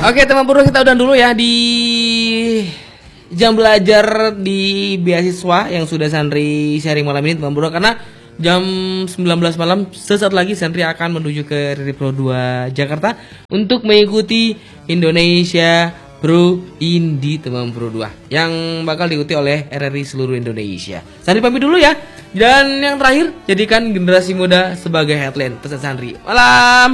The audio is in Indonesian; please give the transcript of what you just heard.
Oke teman bro, kita udah dulu ya di jam belajar di beasiswa yang sudah Sandri sharing malam ini teman bro. Karena jam 19 malam sesaat lagi Sandri akan menuju ke Riri Pro 2 Jakarta untuk mengikuti Indonesia Bro Indi teman Bro 2 yang bakal diikuti oleh RRI seluruh Indonesia. Sandri pamit dulu ya. Dan yang terakhir, jadikan generasi muda sebagai headline pesan Sandri. Malam.